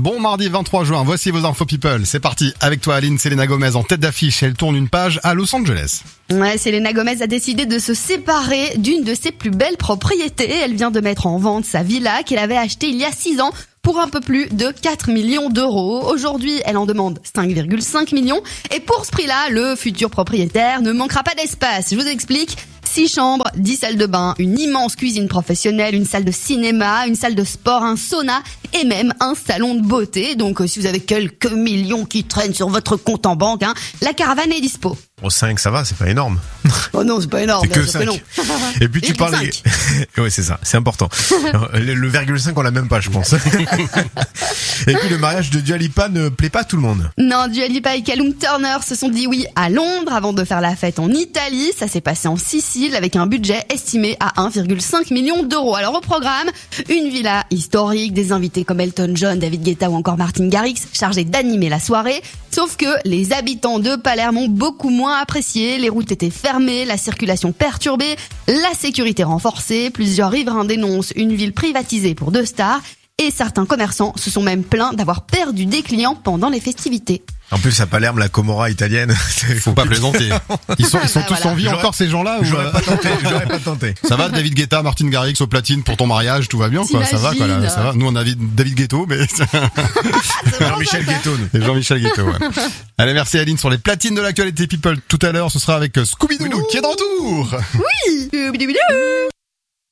Bon mardi 23 juin, voici vos infos people. C'est parti, avec toi Aline, Selena Gomez en tête d'affiche. Elle tourne une page à Los Angeles. Ouais, Selena Gomez a décidé de se séparer d'une de ses plus belles propriétés. Elle vient de mettre en vente sa villa qu'elle avait achetée il y a 6 ans pour un peu plus de 4 millions d'euros. Aujourd'hui, elle en demande 5,5 millions. Et pour ce prix-là, le futur propriétaire ne manquera pas d'espace. Je vous explique. 6 chambres, 10 salles de bain, une immense cuisine professionnelle, une salle de cinéma, une salle de sport, un sauna et même un salon de beauté. Donc si vous avez quelques millions qui traînent sur votre compte en banque, la caravane est dispo. Bon, 5, ça va, c'est pas énorme. Oh non, c'est pas énorme. C'est que 5. Et puis tu parlais... Oui, c'est ça, c'est important. Le 0,5, on l'a même pas, je pense. Et puis le mariage de Dua Lipa ne plaît pas à tout le monde. Non, Dua Lipa et Callum Turner se sont dit oui à Londres avant de faire la fête en Italie. Ça s'est passé en Sicile avec un budget estimé à 1,5 million d'euros. Alors au programme, une villa historique, des invités comme Elton John, David Guetta ou encore Martin Garrix chargés d'animer la soirée. Sauf que les habitants de Palerme ont beaucoup moins apprécié. Les routes étaient fermées, la circulation perturbée, la sécurité renforcée. Plusieurs riverains dénoncent une ville privatisée pour 2 stars. Et certains commerçants se sont même plaints d'avoir perdu des clients pendant les festivités. En plus, à Palerme, la Comora italienne. Faut pas plaisanter. Ils sont tous voilà. en vie encore ces gens-là ou... J'aurais pas tenté. Ça va, David Guetta, Martin Garrix au platine pour ton mariage, tout va bien quoi. Ça va quoi là, ça va. Nous on a David Guetto, mais Jean-Michel Guetto. et Jean-Michel Guetto. Ouais. Allez, merci Aline sur les platines de l'actualité people. Tout à l'heure, ce sera avec Scooby-Doo qui est de retour. Oui.